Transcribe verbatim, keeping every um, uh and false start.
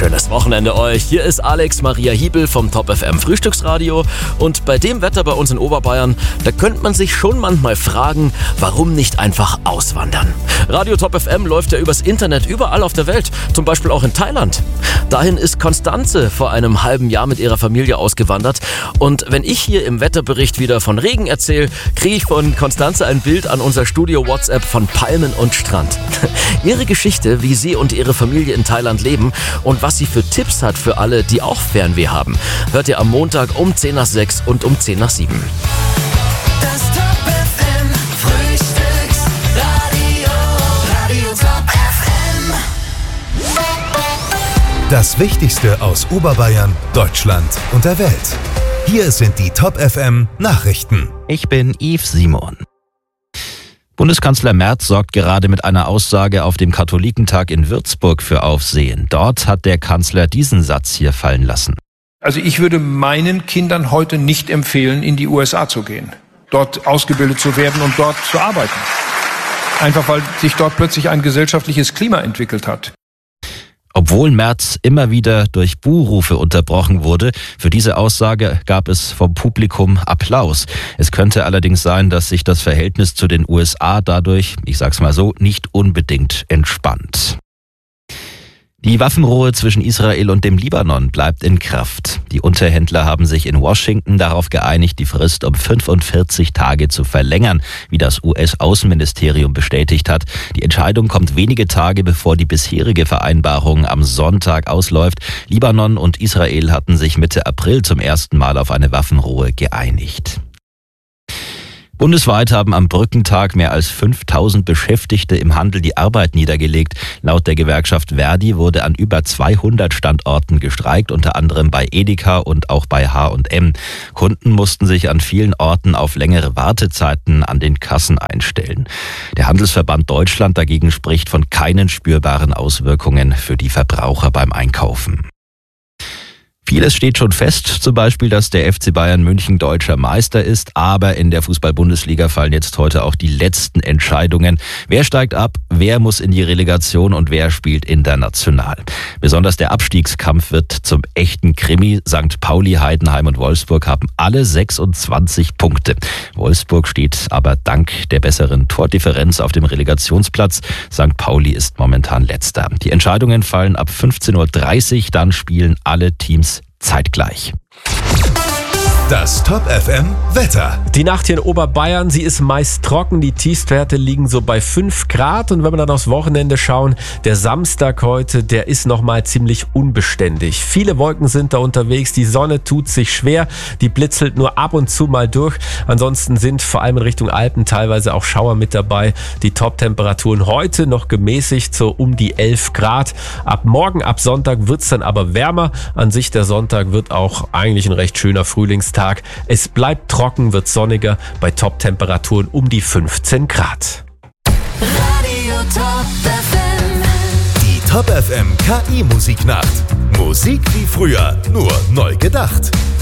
Schönes Wochenende euch. Hier ist Alex Maria Hiebel vom Top F M Frühstücksradio. Und bei dem Wetter bei uns in Oberbayern, da könnte man sich schon manchmal fragen, warum nicht einfach auswandern? Radio Top F M läuft ja übers Internet überall auf der Welt, zum Beispiel auch in Thailand. Dahin ist Konstanze vor einem halben Jahr mit ihrer Familie ausgewandert. Und wenn ich hier im Wetterbericht wieder von Regen erzähle, kriege ich von Konstanze ein Bild an unser Studio-WhatsApp von Palmen und Strand. Ihre Geschichte, wie sie und ihre Familie in Thailand leben und was sie für Tipps hat für alle, die auch Fernweh haben, hört ihr am Montag um zehn nach sechs und um zehn nach sieben. Das Top F M Frühstücksradio, Radio Top F M. Das Wichtigste aus Oberbayern, Deutschland und der Welt. Hier sind die Top F M Nachrichten. Ich bin Yves Simon. Bundeskanzler Merz sorgt gerade mit einer Aussage auf dem Katholikentag in Würzburg für Aufsehen. Dort hat der Kanzler diesen Satz hier fallen lassen. Also ich würde meinen Kindern heute nicht empfehlen, in die U S A zu gehen, dort ausgebildet zu werden und dort zu arbeiten. Einfach weil sich dort plötzlich ein gesellschaftliches Klima entwickelt hat. Obwohl Merz immer wieder durch Buhrufe unterbrochen wurde, für diese Aussage gab es vom Publikum Applaus. Es könnte allerdings sein, dass sich das Verhältnis zu den U S A dadurch, ich sag's mal so, nicht unbedingt entspannt. Die Waffenruhe zwischen Israel und dem Libanon bleibt in Kraft. Die Unterhändler haben sich in Washington darauf geeinigt, die Frist um fünfundvierzig Tage zu verlängern, wie das U S-Außenministerium bestätigt hat. Die Entscheidung kommt wenige Tage, bevor die bisherige Vereinbarung am Sonntag ausläuft. Libanon und Israel hatten sich Mitte April zum ersten Mal auf eine Waffenruhe geeinigt. Bundesweit haben am Brückentag mehr als fünftausend Beschäftigte im Handel die Arbeit niedergelegt. Laut der Gewerkschaft Verdi wurde an über zweihundert Standorten gestreikt, unter anderem bei Edeka und auch bei H und M. Kunden mussten sich an vielen Orten auf längere Wartezeiten an den Kassen einstellen. Der Handelsverband Deutschland dagegen spricht von keinen spürbaren Auswirkungen für die Verbraucher beim Einkaufen. Vieles steht schon fest, zum Beispiel, dass der F C Bayern München deutscher Meister ist, aber in der Fußball-Bundesliga fallen jetzt heute auch die letzten Entscheidungen. Wer steigt ab, wer muss in die Relegation und wer spielt international? Besonders der Abstiegskampf wird zum echten Krimi. Sankt Pauli, Heidenheim und Wolfsburg haben alle sechsundzwanzig Punkte. Wolfsburg steht aber dank der besseren Tordifferenz auf dem Relegationsplatz. Sankt Pauli ist momentan letzter. Die Entscheidungen fallen ab fünfzehn Uhr dreißig, dann spielen alle Teams zeitgleich. Das Top F M Wetter. Die Nacht hier in Oberbayern, sie ist meist trocken. Die Tiefstwerte liegen so bei fünf Grad. Und wenn wir dann aufs Wochenende schauen, der Samstag heute, der ist nochmal ziemlich unbeständig. Viele Wolken sind da unterwegs. Die Sonne tut sich schwer. Die blitzelt nur ab und zu mal durch. Ansonsten sind vor allem in Richtung Alpen teilweise auch Schauer mit dabei. Die Top-Temperaturen heute noch gemäßigt, so um die elf Grad. Ab morgen, ab Sonntag wird's dann aber wärmer. An sich der Sonntag wird auch eigentlich ein recht schöner Frühlingstag. Es bleibt trocken, wird sonniger bei Top-Temperaturen um die fünfzehn Grad. Radio Top F M. Die Top F M K I-Musiknacht. Musik wie früher, nur neu gedacht.